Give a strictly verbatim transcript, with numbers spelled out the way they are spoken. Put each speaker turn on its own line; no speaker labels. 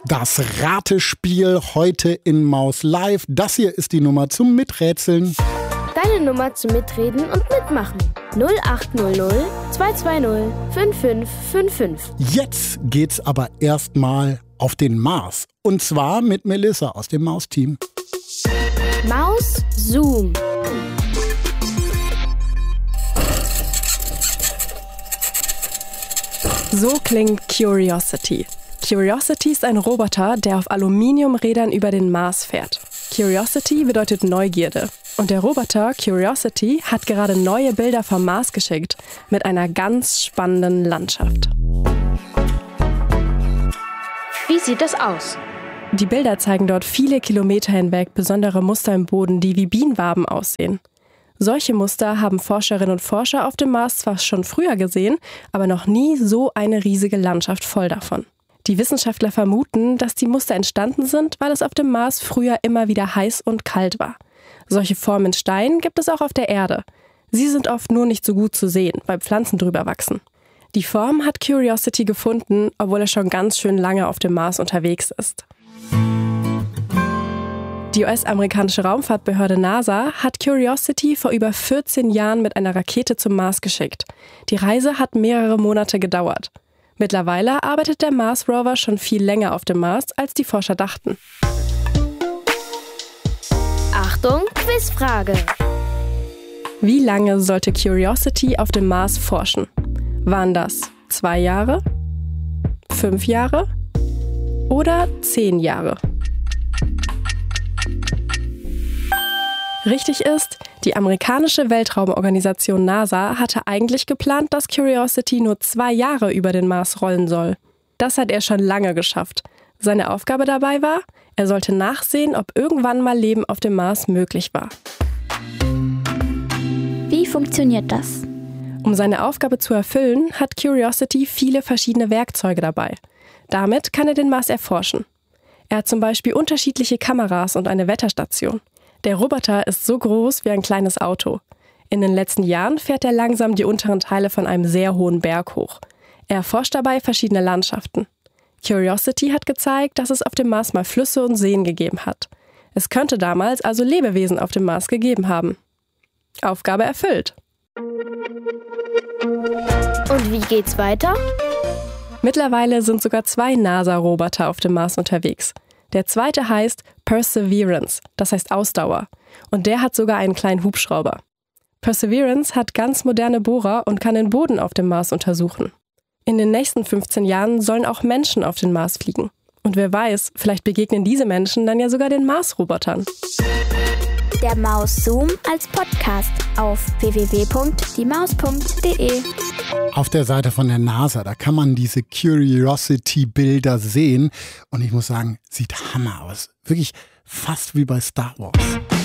Das Ratespiel heute in Maus Live. Das hier ist die Nummer zum Miträtseln.
Deine Nummer zum Mitreden und Mitmachen. null acht null null zwei zwei null fünf fünf fünf fünf.
Jetzt geht's aber erstmal auf den Mars. Und zwar mit Melissa aus dem Maus-Team.
Maus Zoom.
So klingt Curiosity. Curiosity ist ein Roboter, der auf Aluminiumrädern über den Mars fährt. Curiosity bedeutet Neugierde. Und der Roboter Curiosity hat gerade neue Bilder vom Mars geschickt mit einer ganz spannenden Landschaft.
Wie sieht das aus?
Die Bilder zeigen dort viele Kilometer hinweg besondere Muster im Boden, die wie Bienenwaben aussehen. Solche Muster haben Forscherinnen und Forscher auf dem Mars zwar schon früher gesehen, aber noch nie so eine riesige Landschaft voll davon. Die Wissenschaftler vermuten, dass die Muster entstanden sind, weil es auf dem Mars früher immer wieder heiß und kalt war. Solche Formen in Stein gibt es auch auf der Erde. Sie sind oft nur nicht so gut zu sehen, weil Pflanzen drüber wachsen. Die Form hat Curiosity gefunden, obwohl er schon ganz schön lange auf dem Mars unterwegs ist. Die U S-amerikanische Raumfahrtbehörde NASA hat Curiosity vor über vierzehn Jahren mit einer Rakete zum Mars geschickt. Die Reise hat mehrere Monate gedauert. Mittlerweile arbeitet der Mars-Rover schon viel länger auf dem Mars, als die Forscher dachten.
Achtung, Quizfrage.
Wie lange sollte Curiosity auf dem Mars forschen? Waren das zwei Jahre, fünf Jahre oder zehn Jahre? Richtig ist, die amerikanische Weltraumorganisation NASA hatte eigentlich geplant, dass Curiosity nur zwei Jahre über den Mars rollen soll. Das hat er schon lange geschafft. Seine Aufgabe dabei war, er sollte nachsehen, ob irgendwann mal Leben auf dem Mars möglich war.
Wie funktioniert das?
Um seine Aufgabe zu erfüllen, hat Curiosity viele verschiedene Werkzeuge dabei. Damit kann er den Mars erforschen. Er hat zum Beispiel unterschiedliche Kameras und eine Wetterstation. Der Roboter ist so groß wie ein kleines Auto. In den letzten Jahren fährt er langsam die unteren Teile von einem sehr hohen Berg hoch. Er erforscht dabei verschiedene Landschaften. Curiosity hat gezeigt, dass es auf dem Mars mal Flüsse und Seen gegeben hat. Es könnte damals also Lebewesen auf dem Mars gegeben haben. Aufgabe erfüllt.
Und wie geht's weiter?
Mittlerweile sind sogar zwei NASA-Roboter auf dem Mars unterwegs. Der zweite heißt Perseverance, das heißt Ausdauer. Und der hat sogar einen kleinen Hubschrauber. Perseverance hat ganz moderne Bohrer und kann den Boden auf dem Mars untersuchen. In den nächsten fünfzehn Jahren sollen auch Menschen auf den Mars fliegen. Und wer weiß, vielleicht begegnen diese Menschen dann ja sogar den Mars-Robotern.
Der Maus Zoom als Podcast auf w w w punkt die maus punkt d e.
Auf der Seite von der NASA, da kann man diese Curiosity-Bilder sehen. Und ich muss sagen, sieht Hammer aus. Wirklich fast wie bei Star Wars.